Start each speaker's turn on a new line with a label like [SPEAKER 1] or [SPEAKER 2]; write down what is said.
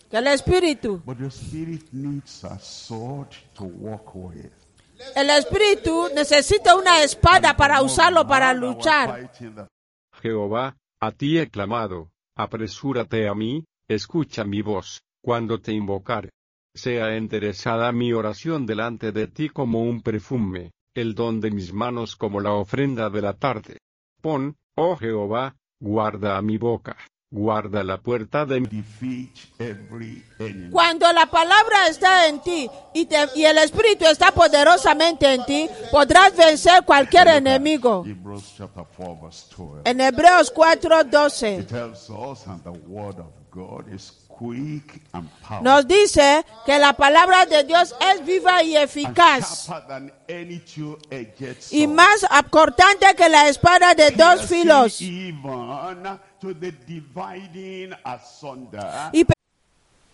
[SPEAKER 1] que el Espíritu.
[SPEAKER 2] But the Spirit needs a sword to walk with.
[SPEAKER 1] El Espíritu necesita una espada para usarlo para luchar.
[SPEAKER 3] Jehová, a ti he clamado, apresúrate a mí, escucha mi voz, cuando te invocare. Sea enderezada mi oración delante de ti como un perfume, el don de mis manos como la ofrenda de la tarde. Pon, oh Jehová, guarda a mi boca, guarda la puerta de mi...
[SPEAKER 2] Defeat every enemy.
[SPEAKER 1] Cuando la palabra está en ti y el Espíritu está poderosamente en ti, podrás vencer cualquier enemigo.
[SPEAKER 2] Hebrews chapter 4 verse 12.
[SPEAKER 1] En Hebreos 4:12
[SPEAKER 2] It tells us, and the word of God is quick and powerful.
[SPEAKER 1] nos dice que la palabra de Dios es viva y
[SPEAKER 2] And
[SPEAKER 1] eficaz
[SPEAKER 2] sharper than any two-edged
[SPEAKER 1] y
[SPEAKER 2] sword.
[SPEAKER 1] más cortante que la espada de dos
[SPEAKER 2] Piercing
[SPEAKER 1] filos
[SPEAKER 2] even to the dividing asunder
[SPEAKER 1] y